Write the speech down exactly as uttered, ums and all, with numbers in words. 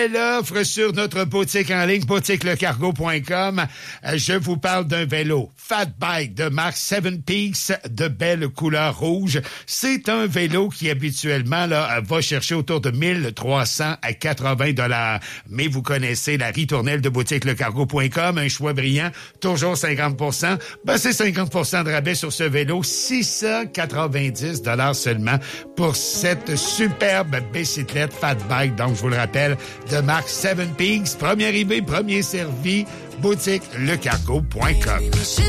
L'offre sur notre boutique en ligne, boutique le cargo point com. Je vous parle d'un vélo Fat Bike de marque Seven Peaks de belle couleur rouge. C'est un vélo qui habituellement là va chercher autour de mille trois cents à quatre-vingts dollars. Mais vous connaissez la ritournelle de boutique le cargo point com, un choix brillant, toujours cinquante pour cent. Ben c'est cinquante pour cent de rabais sur ce vélo, six cent quatre-vingt-dix dollars seulement pour cette superbe bicyclette Fat Bike. Donc je vous le rappelle, de marque Seven Peaks, premier arrivé, premier servi, boutique le cargo point com.